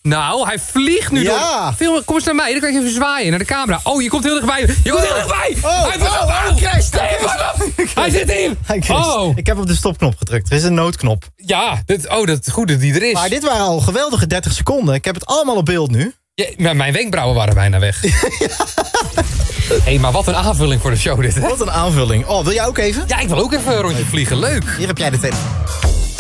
Nou, hij vliegt nu door. Kom eens naar mij, dan kan je even zwaaien naar de camera. Oh, je komt heel dichtbij. Je komt heel dichtbij. Hij zit hier. Ik heb op de stopknop gedrukt. Er is een noodknop. Ja, dat goed dat die er is. Maar dit waren al geweldige 30 seconden. Ik heb het allemaal op beeld nu. Ja, mijn wenkbrauwen waren bijna weg. Hé, maar wat een aanvulling voor de show dit, hè? Wat een aanvulling. Oh, wil jij ook even? Ja, ik wil ook even een rondje vliegen. Leuk. Hier heb jij de telefoon.